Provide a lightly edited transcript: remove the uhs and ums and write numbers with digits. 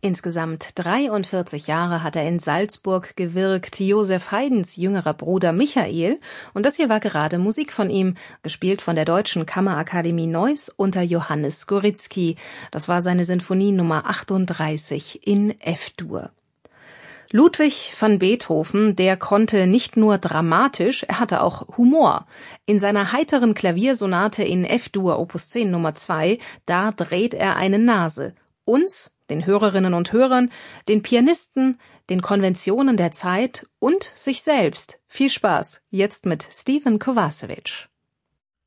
Insgesamt 43 Jahre hat er in Salzburg gewirkt, Joseph Haydns jüngerer Bruder Michael, und das hier war gerade Musik von ihm, gespielt von der Deutschen Kammerakademie Neuss unter Johannes Goritzky. Das war seine Sinfonie Nummer 38 in F-Dur. Ludwig van Beethoven, der konnte nicht nur dramatisch, er hatte auch Humor. In seiner heiteren Klaviersonate in F-Dur Opus 10 Nummer 2, da dreht er eine Nase. Uns, den Hörerinnen und Hörern, den Pianisten, den Konventionen der Zeit und sich selbst. Viel Spaß, jetzt mit Stephen Kovacevic.